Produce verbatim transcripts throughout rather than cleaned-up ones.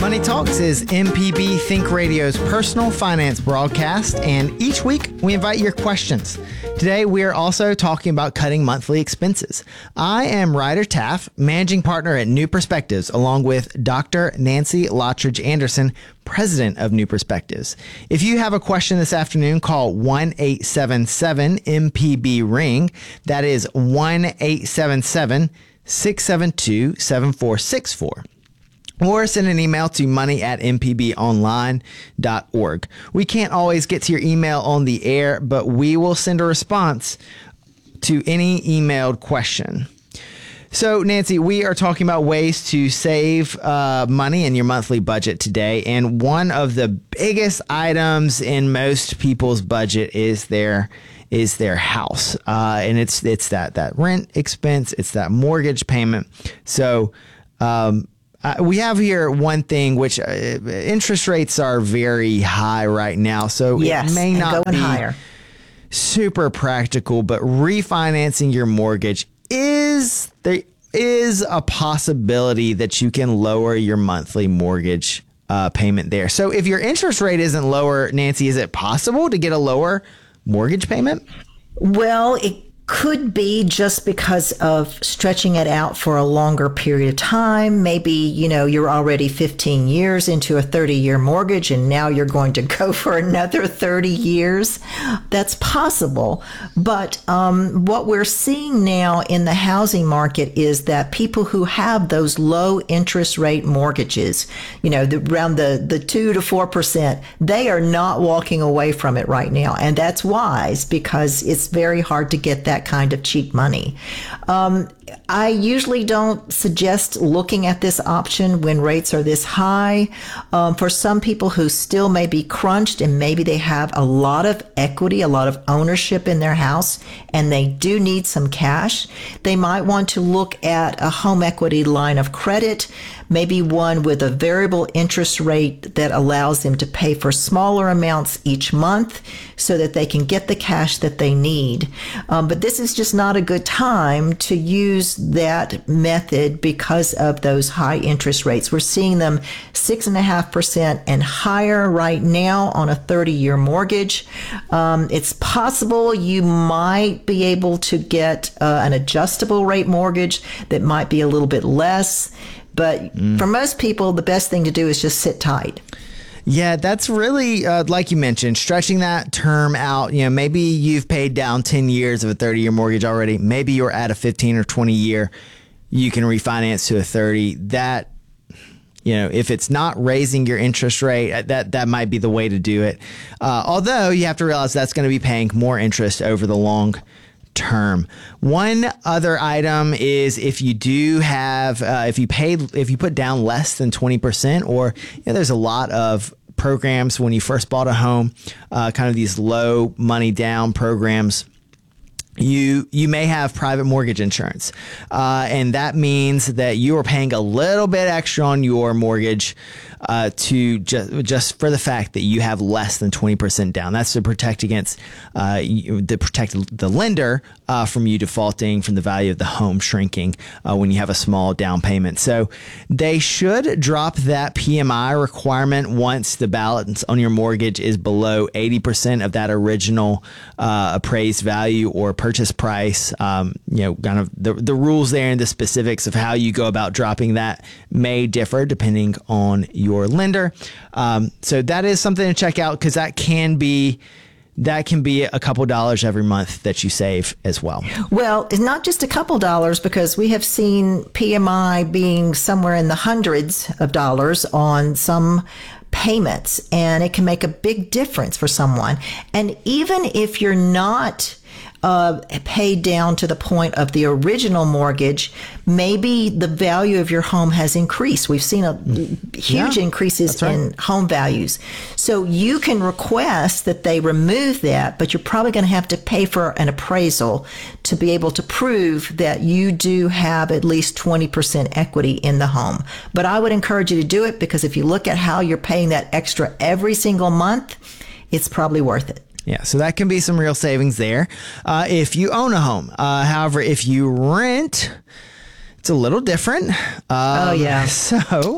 Money Talks is M P B Think Radio's personal finance broadcast, and each week we invite your questions. Today we are also talking about cutting monthly expenses. I am Ryder Taff, managing partner at New Perspectives, along with Doctor Nancy Lottridge Anderson, president of New Perspectives. If you have a question this afternoon, call one eight seven seven M P B ring. That is one eight seven seven, six seven two, seven four six four. Or send an email to money at m p b online dot org. We can't always get to your email on the air, but we will send a response to any emailed question. So, Nancy, we are talking about ways to save uh, money in your monthly budget today. And one of the biggest items in most people's budget is their is their house. Uh, and it's it's that, that rent expense. It's that mortgage payment. So, um, Uh, we have here one thing, which uh, interest rates are very high right now, so yes, it may and not going be higher. super practical, but refinancing your mortgage is there is a possibility that you can lower your monthly mortgage uh, payment there. So if your interest rate isn't lower, Nancy, is it possible to get a lower mortgage payment? Well, it could be just because of stretching it out for a longer period of time. Maybe, you know, you're already fifteen years into a thirty year mortgage and now you're going to go for another thirty years. That's possible. But um, what we're seeing now in the housing market is that people who have those low interest rate mortgages, you know, the, around the, the two to four percent, they are not walking away from it right now. And that's wise because it's very hard to get that kind of cheap money. Um, I usually don't suggest looking at this option when rates are this high. Um, for some people who still may be crunched and maybe they have a lot of equity, a lot of ownership in their house, and they do need some cash, they might want to look at a home equity line of credit, maybe one with a variable interest rate that allows them to pay for smaller amounts each month so that they can get the cash that they need. Um, but this is just not a good time to use that method because of those high interest rates. We're seeing them six and a half percent and higher right now on a thirty year mortgage. Um, it's possible you might be able to get uh, an adjustable rate mortgage that might be a little bit less. But mm. for most people, the best thing to do is just sit tight. Yeah, that's really, uh, like you mentioned, stretching that term out. You know, maybe you've paid down ten years of a thirty year mortgage already. Maybe you're at a fifteen or twenty year. You can refinance to a thirty. That, you know, if it's not raising your interest rate, that, that might be the way to do it. Uh, although you have to realize that's going to be paying more interest over the long term. One other item is if you do have, uh, if you paid, if you put down less than twenty percent, or you know, there's a lot of programs when you first bought a home, uh, kind of these low money down programs. You you may have private mortgage insurance, uh, and that means that you are paying a little bit extra on your mortgage uh, to just just for the fact that you have less than twenty percent down. That's to protect against uh, you, to protect the lender uh, from you defaulting, from the value of the home shrinking uh, when you have a small down payment. So they should drop that P M I requirement once the balance on your mortgage is below eighty percent of that original uh, appraised value or purchase price. Um, you know, kind of the, the rules there and the specifics of how you go about dropping that may differ depending on your lender. Um, so that is something to check out because that can be that can be a couple dollars every month that you save as well. Well, it's not just a couple dollars because we have seen P M I being somewhere in the hundreds of dollars on some payments, and it can make a big difference for someone. And even if you're not Uh, paid down to the point of the original mortgage, maybe the value of your home has increased. We've seen a huge yeah, increases right. in home values. So you can request that they remove that, but you're probably going to have to pay for an appraisal to be able to prove that you do have at least twenty percent equity in the home. But I would encourage you to do it because if you look at how you're paying that extra every single month, it's probably worth it. Yeah, so that can be some real savings there uh, if you own a home. Uh, however, if you rent, it's a little different. Um, oh, yeah. So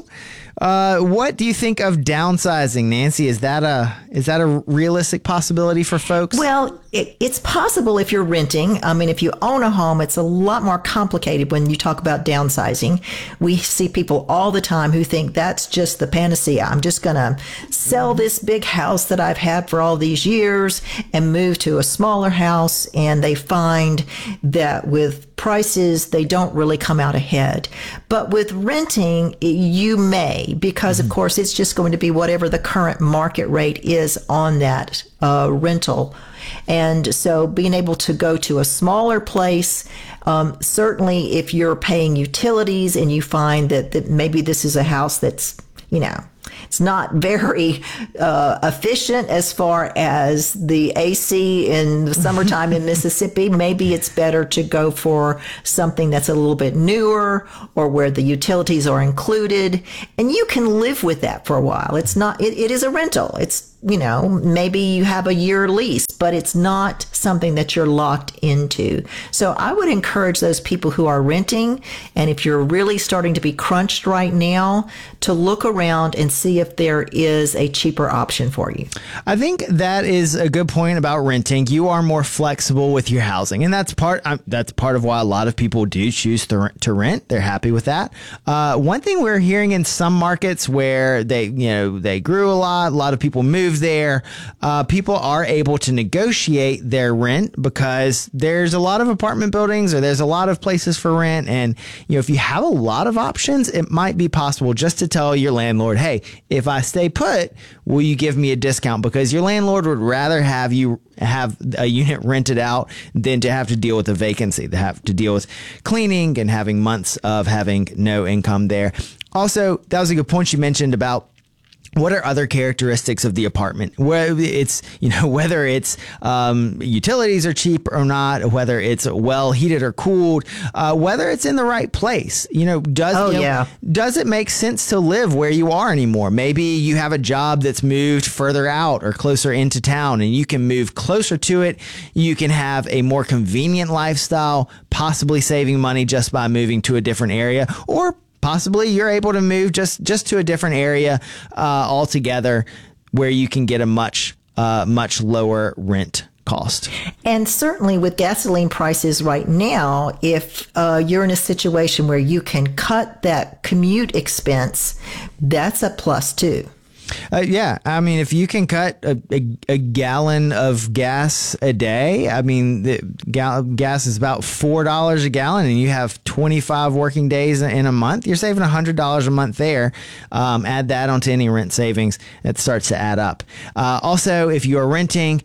Uh, what do you think of downsizing, Nancy? Is that a is that a realistic possibility for folks? Well, it, it's possible if you're renting. I mean, if you own a home, it's a lot more complicated when you talk about downsizing. We see people all the time who think that's just the panacea. I'm just going to sell this big house that I've had for all these years and move to a smaller house, and they find that with prices, they don't really come out ahead. But with renting, you may, because of course it's just going to be whatever the current market rate is on that uh, rental. And so being able to go to a smaller place, um, certainly if you're paying utilities and you find that, that maybe this is a house that's, you know, it's not very uh, efficient as far as the A C in the summertime in Mississippi. Maybe it's better to go for something that's a little bit newer or where the utilities are included. And you can live with that for a while. It's not, it, it is a rental. It's, you know, maybe you have a year lease, but it's not something that you're locked into. So I would encourage those people who are renting, and if you're really starting to be crunched right now, to look around and see if there is a cheaper option for you. I think that is a good point about renting. You are more flexible with your housing, and that's part um, that's part of why a lot of people do choose to rent. To rent. They're happy with that. Uh, one thing we're hearing in some markets where they, you know, they grew a lot, a lot of people moved there, uh, people are able to negotiate their rent because there's a lot of apartment buildings or there's a lot of places for rent. And, you know, if you have a lot of options, it might be possible just to tell your landlord, hey, if I stay put, will you give me a discount? Because your landlord would rather have you have a unit rented out than to have to deal with a vacancy, to have to deal with cleaning and having months of having no income there. Also, that was a good point you mentioned about what are other characteristics of the apartment? Whether it's, you know, whether it's um, utilities are cheap or not, whether it's well heated or cooled, uh, whether it's in the right place. You know, does oh, you know, yeah. does it make sense to live where you are anymore? Maybe you have a job that's moved further out or closer into town, and you can move closer to it. You can have a more convenient lifestyle, possibly saving money just by moving to a different area, or possibly you're able to move just, just to a different area uh, altogether where you can get a much, uh, much lower rent cost. And certainly with gasoline prices right now, if uh, you're in a situation where you can cut that commute expense, that's a plus too. Uh, yeah, I mean, if you can cut a, a, a gallon of gas a day, I mean, the gal- gas is about four dollars a gallon, and you have twenty-five working days in a month, you're saving one hundred dollars a month there. Um, add that onto any rent savings, it starts to add up. Uh, also, if you are renting,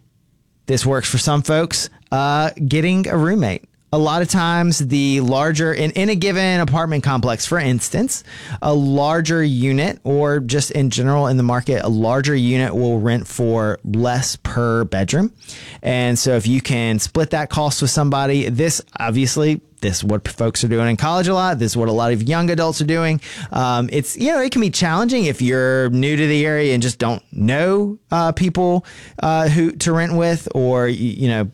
this works for some folks, uh, getting a roommate. A lot of times the larger, in, in a given apartment complex, for instance, a larger unit, or just in general in the market, a larger unit will rent for less per bedroom. And so if you can split that cost with somebody, this obviously, this is what folks are doing in college a lot. This is what a lot of young adults are doing. Um, it's, you know, it can be challenging if you're new to the area and just don't know uh, people uh, who to rent with, or, you know,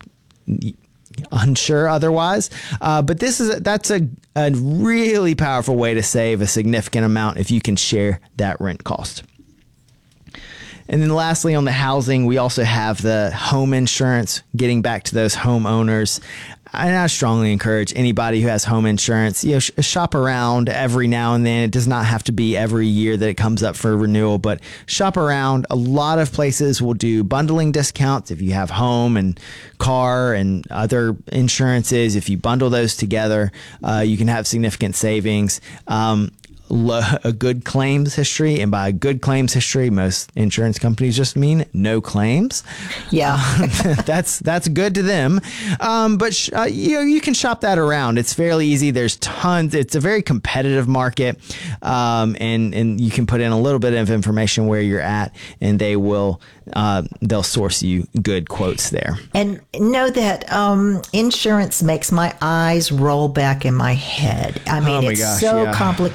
unsure otherwise. Uh, but this is a, that's a, a really powerful way to save a significant amount if you can share that rent cost. And then lastly, on the housing, we also have the home insurance, getting back to those homeowners. And I strongly encourage anybody who has home insurance, you know, sh- shop around every now and then. It does not have to be every year that it comes up for renewal, but shop around. A lot of places will do bundling discounts if you have home and car and other insurances. If you bundle those together, uh, you can have significant savings. Um, a good claims history, and by a good claims history, most insurance companies just mean no claims. Yeah, that's that's good to them. Um, but sh- uh, you know, you can shop that around. It's fairly easy. There's tons. It's a very competitive market, um, and and you can put in a little bit of information where you're at, and they will uh, they'll source you good quotes there. And know that um, insurance makes my eyes roll back in my head. I mean, Oh my it's gosh, so yeah. complicated.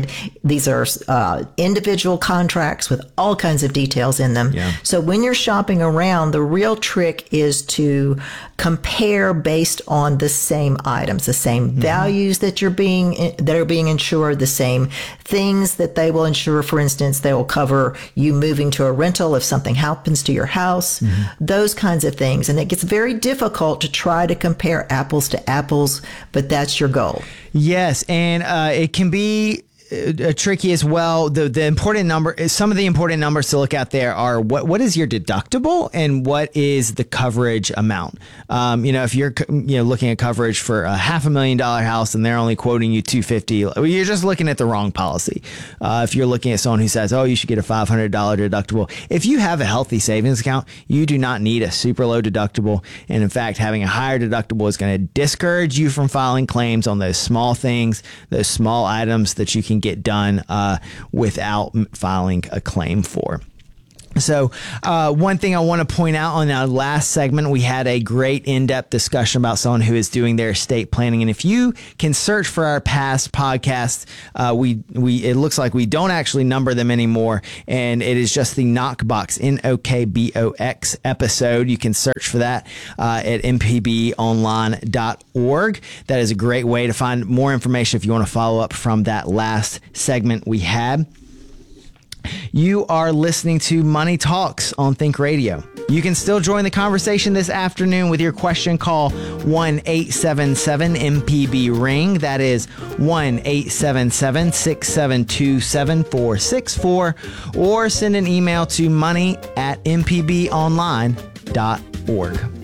said, these are uh, individual contracts with all kinds of details in them. Yeah. So when you're shopping around, the real trick is to compare based on the same items, the same mm-hmm. values that you're being that are being insured, the same things that they will insure. For instance, they will cover you moving to a rental if something happens to your house, mm-hmm. those kinds of things. And it gets very difficult to try to compare apples to apples, but that's your goal. Yes, and uh, it can be Uh, tricky as well. The the important number, some of the important numbers to look at there are what what is your deductible and what is the coverage amount. Um, you know, if you're you know looking at coverage for a half a million dollar house and they're only quoting you two fifty, you're just looking at the wrong policy. Uh, if you're looking at someone who says, oh, you should get a five hundred dollars deductible, if you have a healthy savings account, you do not need a super low deductible. And in fact, having a higher deductible is going to discourage you from filing claims on those small things, those small items that you can get done uh, without filing a claim for. So uh, one thing I want to point out, on our last segment, we had a great in-depth discussion about someone who is doing their estate planning. And if you can search for our past podcasts, uh, we we it looks like we don't actually number them anymore. And it is just the Knockbox, N O K B O X episode. You can search for that uh, at m p b online dot org. That is a great way to find more information if you want to follow up from that last segment we had. You are listening to Money Talks on Think Radio. You can still join the conversation this afternoon with your question. Call one eight seven seven M P B ring. That is one eight seven seven, six seven two, seven four six four, or send an email to money at m p b online dot org.